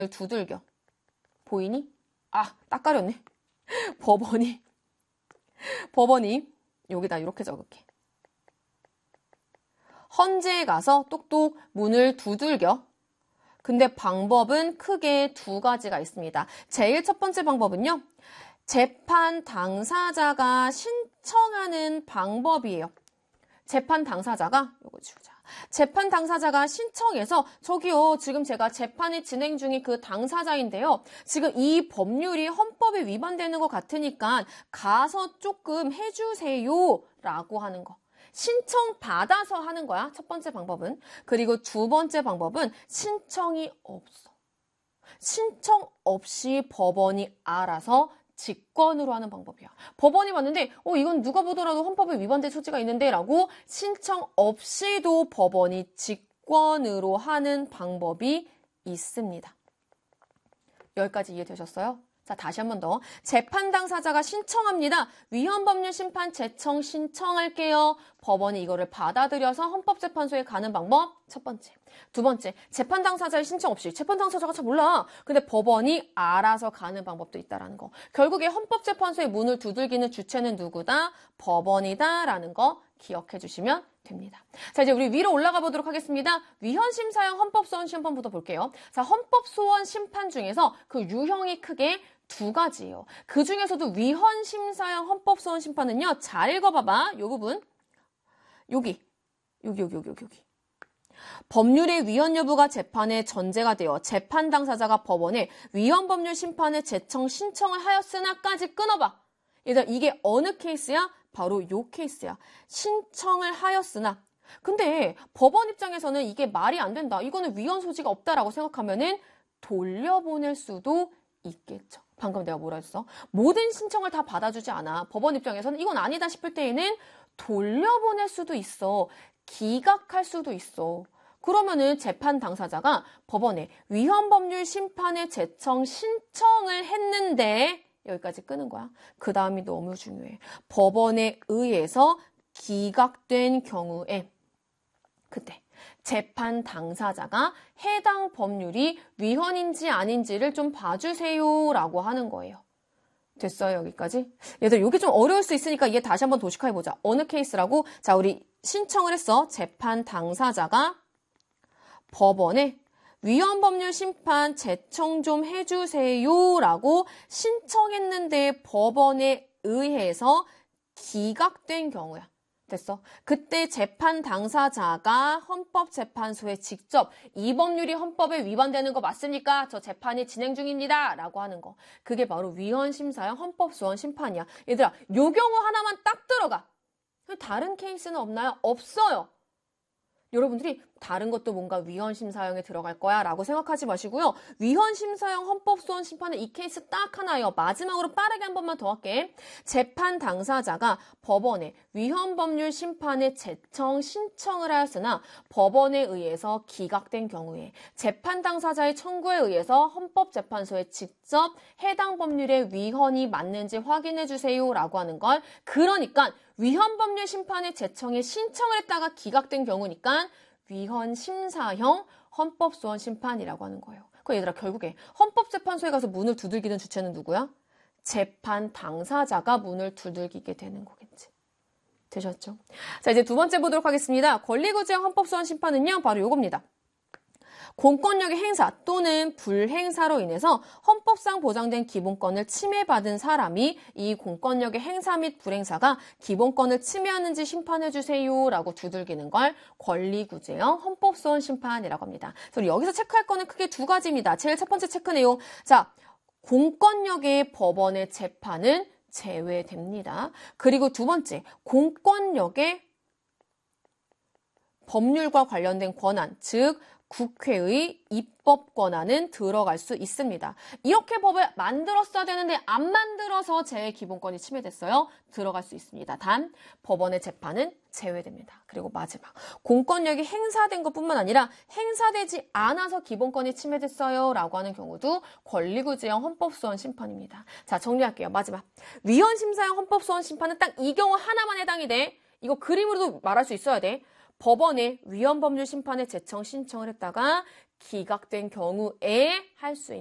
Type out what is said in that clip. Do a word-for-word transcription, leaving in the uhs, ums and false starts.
두들겨. 보이니? 아, 딱 가렸네. 법원이 법원이 여기다 이렇게 적을게. 헌재에 가서 똑똑 문을 두들겨. 근데 방법은 크게 두 가지가 있습니다. 제일 첫 번째 방법은요. 재판 당사자가 신청하는 방법이에요. 재판 당사자가 요거 지우자. 재판 당사자가 신청해서 저기요 지금 제가 재판이 진행 중인 그 당사자인데요. 지금 이 법률이 헌법에 위반되는 것 같으니까 가서 조금 해주세요 라고 하는 거. 신청받아서 하는 거야. 첫 번째 방법은. 그리고 두 번째 방법은 신청이 없어. 신청 없이 법원이 알아서 직권으로 하는 방법이야. 법원이 봤는데 어 이건 누가 보더라도 헌법에 위반된 소지가 있는데 라고 신청 없이도 법원이 직권으로 하는 방법이 있습니다. 여기까지 이해되셨어요? 자, 다시 한 번 더. 재판 당사자가 신청합니다. 위헌법률 심판 제청 신청할게요. 법원이 이거를 받아들여서 헌법재판소에 가는 방법 첫 번째. 두 번째, 재판 당사자의 신청 없이 재판 당사자가 잘 몰라. 근데 법원이 알아서 가는 방법도 있다라는 거. 결국에 헌법재판소의 문을 두들기는 주체는 누구다? 법원이다라는 거 기억해 주시면 됩니다. 자, 이제 우리 위로 올라가 보도록 하겠습니다. 위헌심사형 헌법소원 심판부터 볼게요. 자, 헌법소원 심판 중에서 그 유형이 크게 두 가지예요. 그 중에서도 위헌심사형 헌법소원 심판은요. 잘 읽어봐봐. 요 부분. 여기. 여기, 여기, 여기, 여기, 여기. 법률의 위헌 여부가 재판의 전제가 되어 재판 당사자가 법원에 위헌 법률 심판의 제청 신청을 하였으나까지 끊어봐. 얘들아, 이게 어느 케이스야? 바로 요 케이스야. 신청을 하였으나. 근데 법원 입장에서는 이게 말이 안 된다. 이거는 위헌 소지가 없다라고 생각하면은 돌려보낼 수도 있겠죠. 방금 내가 뭐라 했어? 모든 신청을 다 받아주지 않아. 법원 입장에서는 이건 아니다 싶을 때에는 돌려보낼 수도 있어. 기각할 수도 있어. 그러면은 재판 당사자가 법원에 위헌 법률 심판의 제청 신청을 했는데 여기까지 끄는 거야. 그 다음이 너무 중요해. 법원에 의해서 기각된 경우에 그때 재판 당사자가 해당 법률이 위헌인지 아닌지를 좀 봐주세요 라고 하는 거예요. 됐어요, 여기까지? 얘들 이게 좀 어려울 수 있으니까 이게 다시 한번 도식화해보자. 어느 케이스라고? 자, 우리 신청을 했어. 재판 당사자가 법원에 위헌 법률 심판 제청 좀 해주세요 라고 신청했는데 법원에 의해서 기각된 경우야. 됐어? 그때 재판 당사자가 헌법재판소에 직접 이 법률이 헌법에 위반되는 거 맞습니까? 저 재판이 진행 중입니다. 라고 하는 거. 그게 바로 위헌심사형 헌법소원 심판이야. 얘들아, 요 경우 하나만 딱 들어가. 다른 케이스는 없나요? 없어요. 여러분들이 다른 것도 뭔가 위헌심사형에 들어갈 거야 라고 생각하지 마시고요. 위헌심사형 헌법소원 심판은 이 케이스 딱 하나예요. 마지막으로 빠르게 한 번만 더 할게. 재판 당사자가 법원에 위헌법률 심판의 제청 신청을 하였으나 법원에 의해서 기각된 경우에 재판 당사자의 청구에 의해서 헌법재판소에 직접 해당 법률의 위헌이 맞는지 확인해 주세요 라고 하는 걸. 그러니까 위헌법률 심판의 제청에 신청을 했다가 기각된 경우니까 위헌심사형 헌법소원 심판이라고 하는 거예요. 그 얘들아, 결국에 헌법재판소에 가서 문을 두들기는 주체는 누구야? 재판 당사자가 문을 두들기게 되는 거겠지. 되셨죠? 자, 이제 두 번째 보도록 하겠습니다. 권리구제형 헌법소원 심판은요, 바로 요겁니다. 공권력의 행사 또는 불행사로 인해서 헌법상 보장된 기본권을 침해받은 사람이 이 공권력의 행사 및 불행사가 기본권을 침해하는지 심판해주세요 라고 두들기는 걸 권리구제형 헌법소원 심판이라고 합니다. 그래서 여기서 체크할 거는 크게 두 가지입니다. 제일 첫 번째 체크 내용. 자, 공권력의 법원의 재판은 제외됩니다. 그리고 두 번째, 공권력의 법률과 관련된 권한, 즉 국회의 입법 권한은 들어갈 수 있습니다. 이렇게 법을 만들었어야 되는데 안 만들어서 제 기본권이 침해됐어요. 들어갈 수 있습니다. 단 법원의 재판은 제외됩니다. 그리고 마지막, 공권력이 행사된 것뿐만 아니라 행사되지 않아서 기본권이 침해됐어요 라고 하는 경우도 권리구제형 헌법소원 심판입니다. 자, 정리할게요. 마지막, 위헌심사형 헌법소원 심판은 딱 이 경우 하나만 해당이 돼. 이거 그림으로도 말할 수 있어야 돼. 법원에 위헌법률 심판의 제청 신청을 했다가 기각된 경우에 할 수 있는